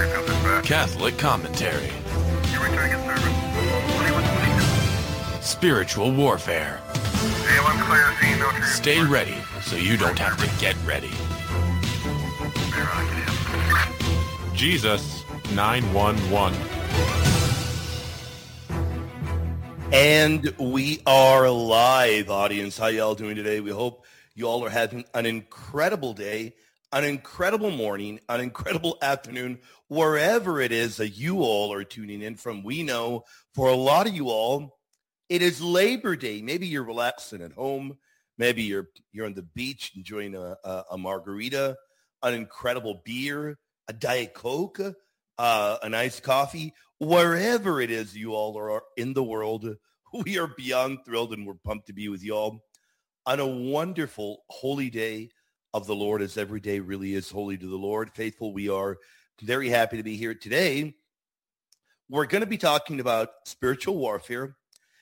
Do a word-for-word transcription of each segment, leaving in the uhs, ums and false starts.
Catholic commentary. Spiritual warfare. Stay ready so you don't have to get ready. Jesus nine one one. And we are live, audience. How y'all doing today? We hope you all are having an incredible day, an incredible morning, an incredible afternoon, wherever it is that you all are tuning in from. We know for a lot of you all, it is Labor Day. Maybe you're relaxing at home. Maybe you're you're on the beach enjoying a, a, a margarita, an incredible beer, a Diet Coke, uh, an iced coffee. Wherever it is you all are in the world, we are beyond thrilled and we're pumped to be with you all on a wonderful holy day of the Lord, as every day really is holy to the Lord. Faithful, we are very happy to be here today. We're going to be talking about spiritual warfare,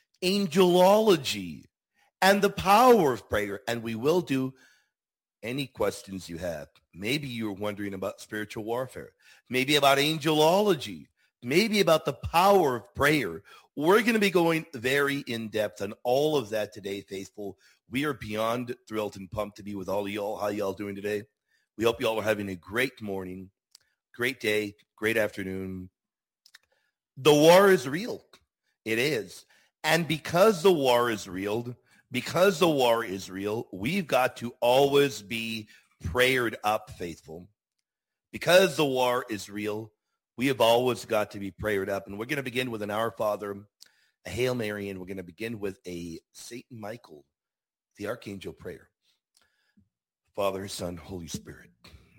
angelology, and the power of prayer. And we will do any questions you have. Maybe you're wondering about spiritual warfare, maybe about angelology, maybe about the power of prayer. We're going to be going very in-depth on all of that today, faithful. We are beyond thrilled and pumped to be with all of y'all. How y'all doing today? We hope y'all are having a great morning, great day, great afternoon. The war is real. It is. And because the war is real, because the war is real, we've got to always be prayered up, faithful. Because the war is real, we have always got to be prayered up. And we're going to begin with an Our Father, a Hail Mary, and we're going to begin with a Saint Michael, the Archangel prayer. Father, Son, Holy Spirit.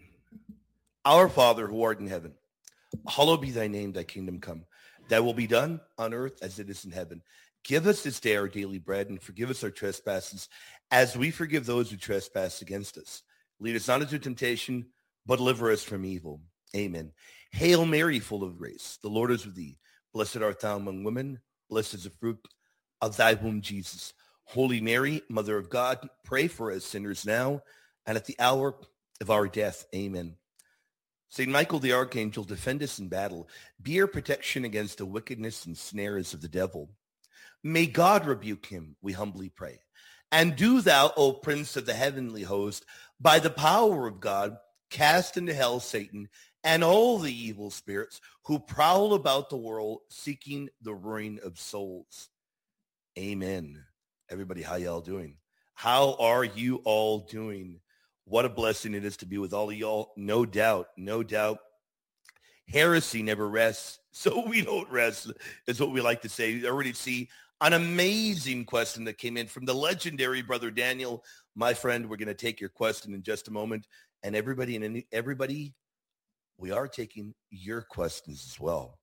Our Father who art in heaven, hallowed be thy name, thy kingdom come. Thy will be done on earth as it is in heaven. Give us this day our daily bread, and forgive us our trespasses as we forgive those who trespass against us. Lead us not into temptation, but deliver us from evil. Amen. Hail Mary, full of grace. The Lord is with thee. Blessed art thou among women. Blessed is the fruit of thy womb, Jesus. Holy Mary, Mother of God, pray for us sinners now and at the hour of our death. Amen. Saint Michael the Archangel, defend us in battle. Be our protection against the wickedness and snares of the devil. May God rebuke him, we humbly pray. And do thou, O Prince of the heavenly host, by the power of God, cast into hell Satan and all the evil spirits who prowl about the world seeking the ruin of souls. Amen. Everybody, how y'all doing? How are you all doing? What a blessing it is to be with all of y'all. No doubt, no doubt. Heresy never rests, so we don't rest, is what we like to say. You already see an amazing question that came in from the legendary Brother Daniel. My friend, we're going to take your question in just a moment. And everybody, and any, everybody, we are taking your questions as well.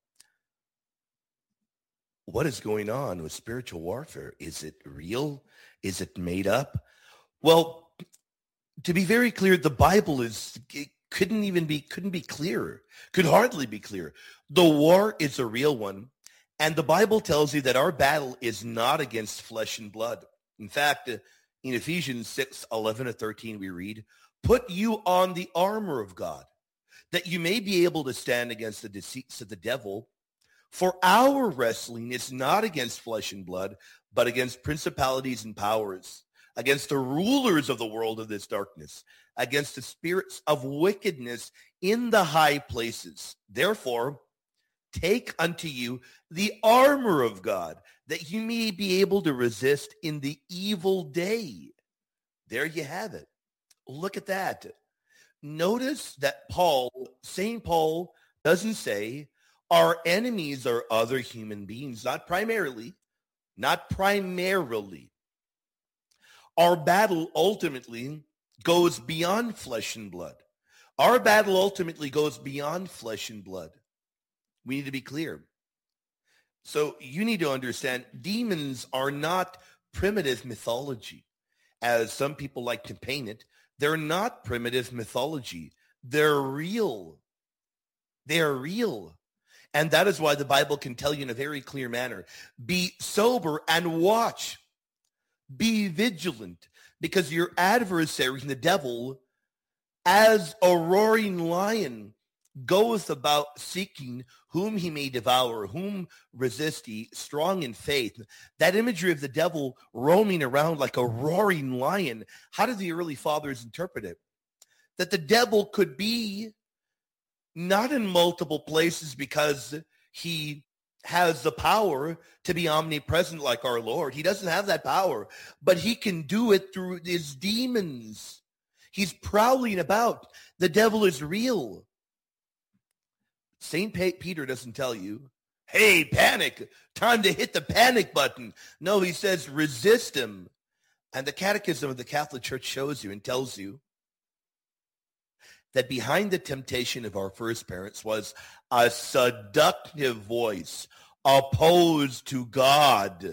What is going on with spiritual warfare? Is it real? Is it made up? Well, to be very clear, the Bible is it couldn't even be couldn't be clearer. Could hardly be clearer. The war is a real one, and the Bible tells you that our battle is not against flesh and blood. In fact, in Ephesians six, eleven to thirteen, we read, "Put you on the armor of God, that you may be able to stand against the deceits of the devil. For our wrestling is not against flesh and blood, but against principalities and powers, against the rulers of the world of this darkness, against the spirits of wickedness in the high places. Therefore, take unto you the armor of God, that you may be able to resist in the evil day." There you have it. Look at that. Notice that Paul, Saint Paul, doesn't say our enemies are other human beings, not primarily, not primarily. Our battle ultimately goes beyond flesh and blood. Our battle ultimately goes beyond flesh and blood. We need to be clear. So you need to understand, demons are not primitive mythology, as some people like to paint it. They're not primitive mythology. They're real. They're real. And that is why the Bible can tell you in a very clear manner, be sober and watch. Be vigilant, because your adversary, the devil, as a roaring lion, goeth about seeking whom he may devour, whom resist he, strong in faith. That imagery of the devil roaming around like a roaring lion, how did the early fathers interpret it? That the devil could be not in multiple places because he has the power to be omnipresent like our Lord. He doesn't have that power, but he can do it through his demons. He's prowling about. The devil is real. Saint Peter doesn't tell you, hey, panic, time to hit the panic button. No, he says resist him. And the Catechism of the Catholic Church shows you and tells you that behind the temptation of our first parents was a seductive voice opposed to God,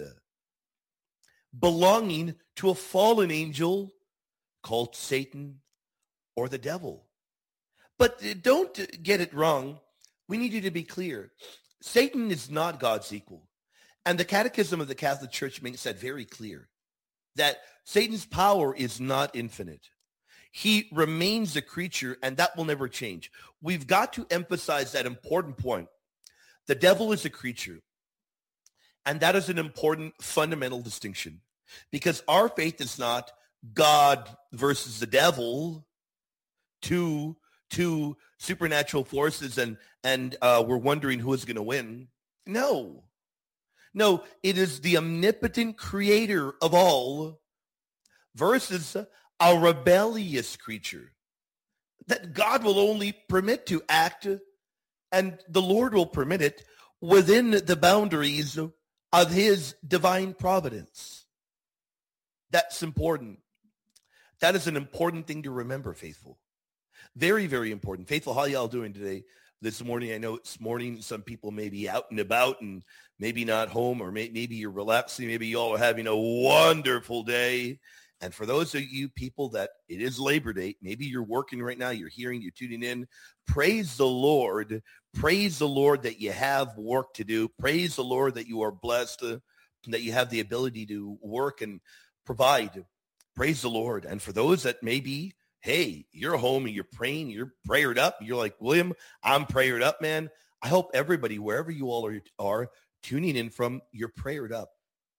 belonging to a fallen angel called Satan or the devil. But don't get it wrong. We need you to be clear. Satan is not God's equal. And the Catechism of the Catholic Church makes that very clear, that Satan's power is not infinite. He remains a creature, and that will never change. We've got to emphasize that important point. The devil is a creature, and that is an important fundamental distinction, because our faith is not God versus the devil, two, two supernatural forces, and, and uh, we're wondering who is going to win. No. No, it is the omnipotent creator of all versus a rebellious creature that God will only permit to act, and the Lord will permit it within the boundaries of his divine providence. That's important. That is an important thing to remember, faithful. Very, very important. Faithful, how y'all doing today? This morning, I know it's morning. Some people may be out and about and maybe not home, or may, maybe you're relaxing. Maybe y'all are having a wonderful day. And for those of you people that it is Labor Day, maybe you're working right now, you're hearing, you're tuning in. Praise the Lord. Praise the Lord that you have work to do. Praise the Lord that you are blessed, uh, that you have the ability to work and provide. Praise the Lord. And for those that maybe, hey, you're home and you're praying, you're prayered up. You're like, William, I'm prayered up, man. I hope everybody, wherever you all are, are tuning in from, you're prayered up.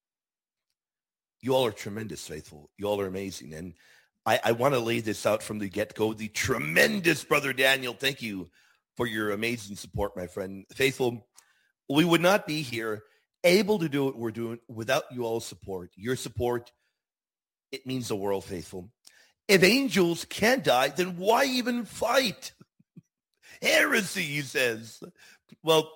You all are tremendous, faithful. You all are amazing. And I, I want to lay this out from the get-go. The tremendous Brother Daniel, thank you for your amazing support, my friend. Faithful, we would not be here able to do what we're doing without you all's support. Your support, it means the world, faithful. If angels can't die, then why even fight? Heresy, he says. Well,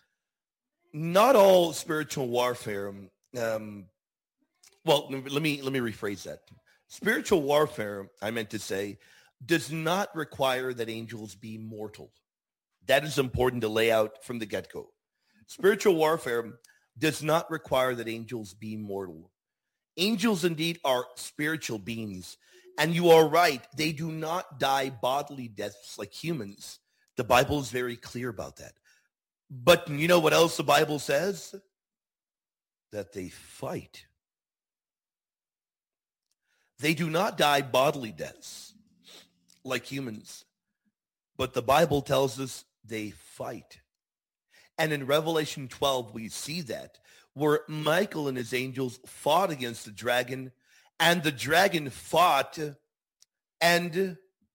not all spiritual warfare um, Well, let me let me rephrase that. Spiritual warfare, I meant to say, does not require that angels be mortal. That is important to lay out from the get-go. Spiritual warfare does not require that angels be mortal. Angels indeed are spiritual beings. And you are right. They do not die bodily deaths like humans. The Bible is very clear about that. But you know what else the Bible says? That they fight. They do not die bodily deaths like humans, but the Bible tells us they fight. And in Revelation twelve, we see that, where Michael and his angels fought against the dragon, and the dragon fought, and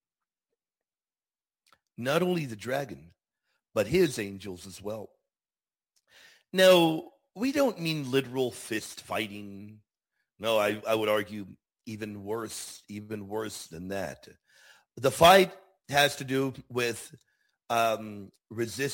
not only the dragon, but his angels as well. Now, we don't mean literal fist fighting. No, I, I would argue even worse, even worse than that. The fight has to do with um, resistance.